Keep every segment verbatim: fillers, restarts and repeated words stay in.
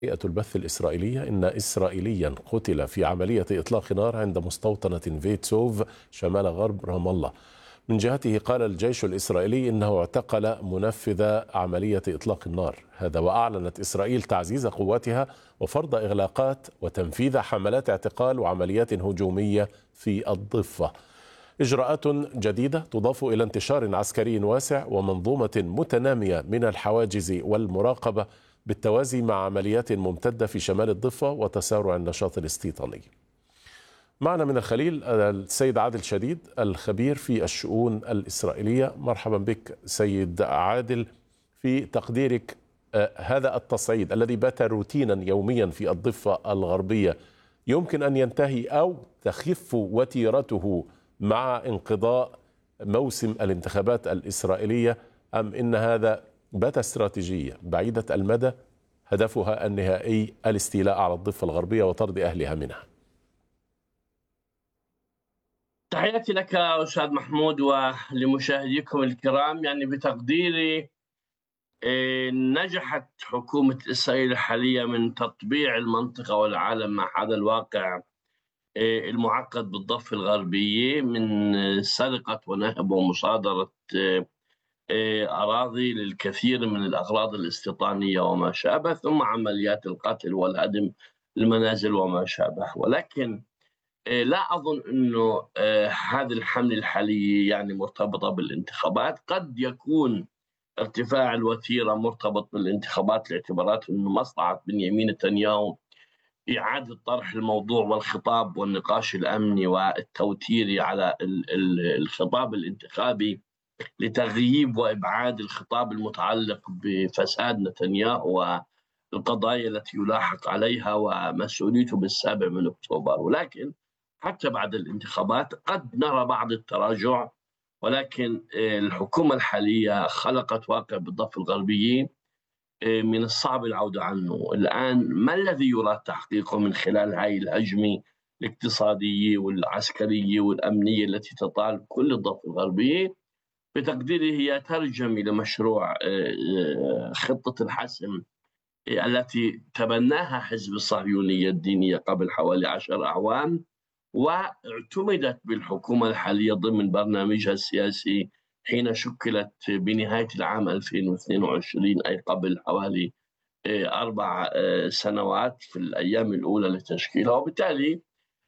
هيئة البث الإسرائيلية إن إسرائيليا قتل في عملية إطلاق نار عند مستوطنة فيتسوف شمال غرب رام الله. من جهته قال الجيش الإسرائيلي إنه اعتقل منفذ عملية إطلاق النار هذا، وأعلنت إسرائيل تعزيز قواتها وفرض إغلاقات وتنفيذ حملات اعتقال وعمليات هجومية في الضفة. إجراءات جديدة تضاف إلى انتشار عسكري واسع ومنظومة متنامية من الحواجز والمراقبة بالتوازي مع عمليات ممتدة في شمال الضفة وتسارع النشاط الاستيطاني. معنا من الخليل السيد عادل شديد الخبير في الشؤون الإسرائيلية. مرحبا بك سيد عادل. في تقديرك هذا التصعيد الذي بات روتينا يوميا في الضفة الغربية يمكن أن ينتهي أو تخف وتيرته مع انقضاء موسم الانتخابات الإسرائيلية، أم إن هذا بات استراتيجية بعيدة المدى هدفها النهائي الاستيلاء على الضفة الغربية وطرد أهلها منها؟ تحياتي لك أستاذ محمود ولمشاهديكم الكرام. يعني بتقديري نجحت حكومة إسرائيل الحالية من تطبيع المنطقة والعالم مع هذا الواقع المعقد بالضفة الغربية من سرقة ونهب ومصادرة أراضي للكثير من الأغراض الاستيطانية وما شابه، ثم عمليات القتل والهدم المنازل وما شابه. ولكن لا أظن أنه هذه الحملة الحالية يعني مرتبطة بالانتخابات. قد يكون ارتفاع الوتيرة مرتبط بالانتخابات لاعتبارات أنه مصلحة بنيامين نتنياهو إعادة طرح الموضوع والخطاب والنقاش الأمني والتوتيري على الخطاب الانتخابي لتغييب وإبعاد الخطاب المتعلق بفساد نتنياهو والقضايا التي يلاحق عليها ومسؤوليته بالسابع من أكتوبر. ولكن حتى بعد الانتخابات قد نرى بعض التراجع، ولكن الحكومة الحالية خلقت واقع بالضفة الغربية من الصعب العودة عنه. الآن ما الذي يراد تحقيقه من خلال هذه الهجمة الاقتصادية والعسكرية والأمنية التي تطال كل الضفة الغربية؟ بتقديري هي ترجمة لمشروع خطة الحسم التي تبناها حزب الصهيونية الدينية قبل حوالي عشر أعوام، واعتمدت بالحكومة الحالية ضمن برنامجها السياسي حين شكلت بنهاية العام ألفين واثنين وعشرين، أي قبل حوالي أربع سنوات في الأيام الأولى لتشكيلها. وبالتالي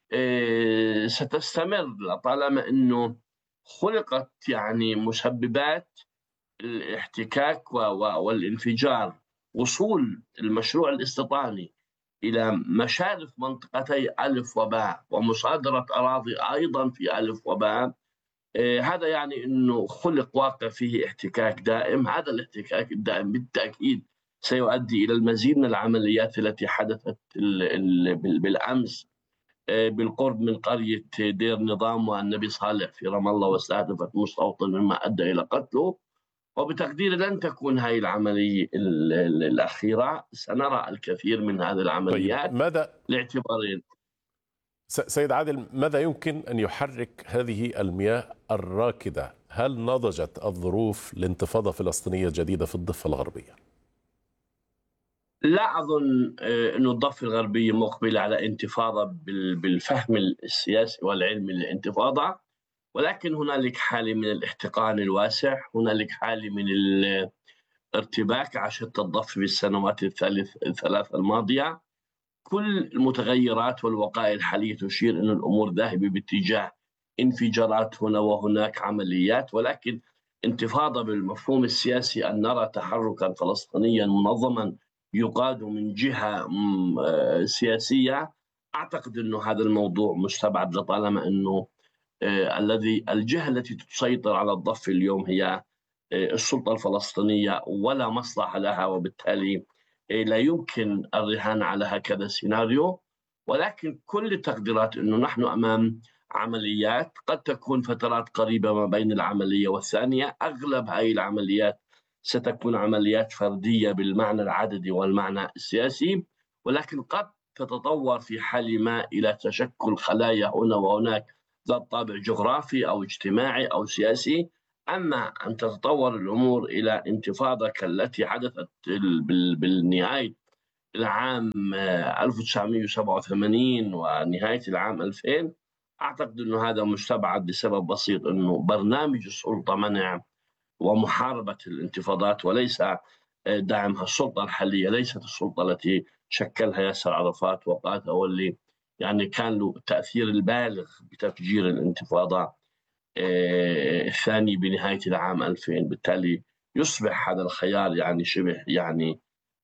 ستستمر طالما أنه خلقت يعني مسببات الاحتكاك والانفجار. وصول المشروع الاستيطاني إلى مشارف منطقتي ألف وباء ومصادرة أراضي أيضا في ألف وباء، هذا يعني أنه خلق واقع فيه احتكاك دائم. هذا الاحتكاك الدائم بالتأكيد سيؤدي إلى المزيد من العمليات التي حدثت بالأمس بالقرب من قرية دير نظام والنبي صالح في رام الله، واستهدفت مستوطن مما أدى إلى قتله. وبتقدير لن تكون هذه العملية الأخيرة، سنرى الكثير من هذه العمليات. طيب ماذا لاعتبارين. سيد عادل، ماذا يمكن أن يحرك هذه المياه الراكدة؟ هل نضجت الظروف لانتفاضة فلسطينية جديدة في الضفة الغربية؟ لا أظن أن الضفة الغربية مقبلة على انتفاضة بالفهم السياسي والعلمي للانتفاضة، ولكن هنالك حالة من الاحتقان الواسع، هنالك حالة من الارتباك عاشت الضفة بالسنوات الثلاث الثلاث الماضية. كل المتغيرات والوقائع الحالية تشير أن الأمور ذاهبة باتجاه انفجارات هنا وهناك عمليات، ولكن انتفاضة بالمفهوم السياسي أن نرى تحركا فلسطينيا منظما يقاد من جهة سياسية، أعتقد أنه هذا الموضوع مستبعد لطالما أنه الذي الجهة التي تسيطر على الضفة اليوم هي السلطة الفلسطينية ولا مصلحة لها، وبالتالي لا يمكن الرهان على هكذا سيناريو. ولكن كل التقديرات أنه نحن أمام عمليات قد تكون فترات قريبة ما بين العملية والثانية. أغلب هذه العمليات ستكون عمليات فردية بالمعنى العددي والمعنى السياسي، ولكن قد تتطور في حال ما إلى تشكل خلايا هنا وهناك ذات طابع جغرافي أو اجتماعي أو سياسي. أما أن تتطور الأمور إلى انتفاضة كالتي حدثت بالنهاية العام ألف وتسعمئة وسبعة وثمانين ونهاية العام ألفين، أعتقد أنه هذا مستبعد لسبب بسيط، أنه برنامج السلطة منع ومحاربة الانتفاضات وليس دعمها. السلطة الحالية ليست السلطة التي شكلها ياسر عرفات وقاتها، واللي يعني كان له التأثير البالغ بتفجير الانتفاضة الثاني بنهاية العام ألفين. بالتالي يصبح هذا الخيار يعني شبه يعني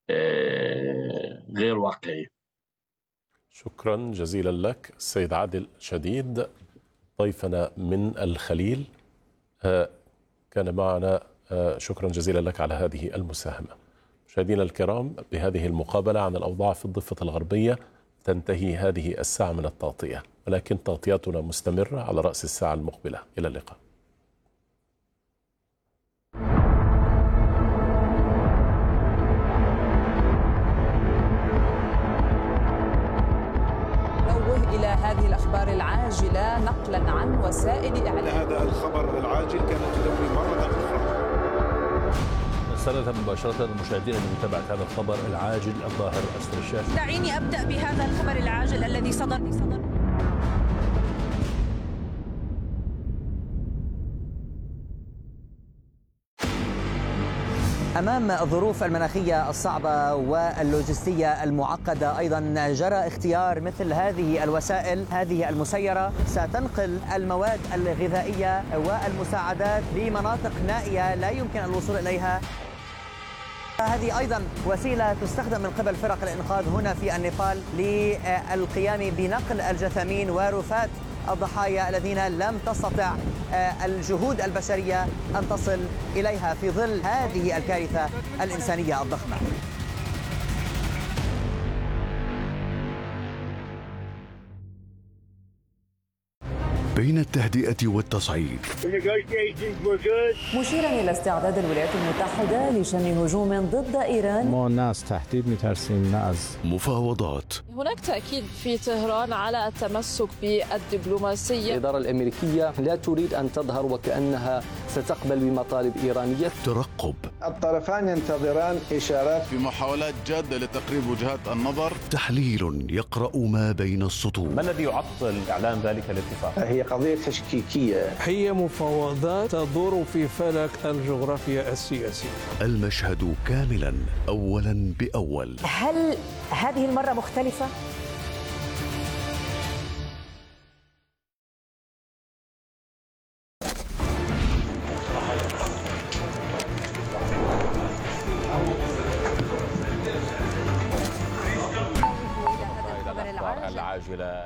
غير واقعي. شكرا جزيلا لك السيد عادل شديد ضيفنا من الخليل، كان معنا. شكرا جزيلا لك على هذه المساهمة. مشاهدينا الكرام، بهذه المقابلة عن الأوضاع في الضفة الغربية تنتهي هذه الساعة من التغطية، ولكن تغطياتنا مستمرة على رأس الساعة المقبلة. إلى اللقاء. إلى هذه الأخبار العاجلة نقلا عن وسائل إعلام. هذا الخبر العاجل كانت تدوي مرة أخرى. نستند مباشرة المشاهدين لمتابعة هذا الخبر العاجل الظاهر أسفل الشاشة. دعيني أبدأ بهذا الخبر العاجل الذي صدر صدر أمام الظروف المناخية الصعبة واللوجستية المعقدة أيضا جرى اختيار مثل هذه الوسائل. هذه المسيرة ستنقل المواد الغذائية والمساعدات لمناطق نائية لا يمكن الوصول إليها. هذه أيضا وسيلة تستخدم من قبل فرق الإنقاذ هنا في النيبال للقيام بنقل الجثامين ورفات الضحايا الذين لم تستطع الجهود البشرية أن تصل إليها في ظل هذه الكارثة الإنسانية الضخمة. بين التهدئة والتصعيد، مشيرا إلى استعداد الولايات المتحدة لشن هجوم ضد إيران. ما الناس تهديد مترسين ناس. مفاوضات. هناك تأكيد في طهران على التمسك بالدبلوماسية. الإدارة الأمريكية لا تريد أن تظهر وكأنها ستقبل بمطالب إيرانية. ترقب. الطرفان ينتظران إشارات في محاولات جادة لتقريب وجهات النظر. تحليل يقرأ ما بين السطور. ما الذي يعطل إعلان ذلك الاتفاق؟ هي قضية تشكيكية. هي مفاوضات تدور في فلك الجغرافيا السياسية. المشهد كاملا أولا بأول. هل هذه المرة مختلفة؟ العاجلة.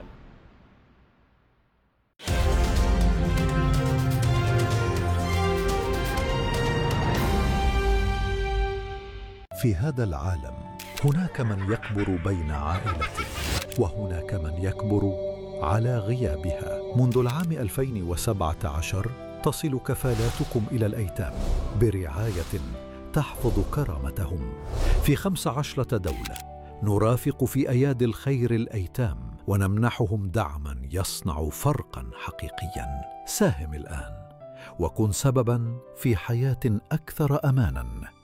في هذا العالم هناك من يكبر بين عائلته، وهناك من يكبر على غيابها. منذ العام ألفين وسبعة عشر تصل كفالاتكم إلى الأيتام برعاية تحفظ كرامتهم. في خمس عشرة دولة نرافق في أيادي الخير الأيتام ونمنحهم دعما يصنع فرقا حقيقيا. ساهم الآن وكن سببا في حياة أكثر أمانا.